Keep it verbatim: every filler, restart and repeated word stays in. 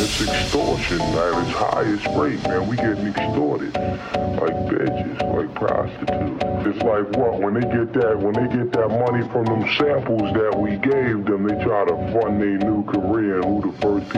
it's extortion at its highest rate, man. We getting extorted like bitches, like prostitutes. It's like what when they get that when they get that money from them samples that we gave them, they try to fund their new career and who the first people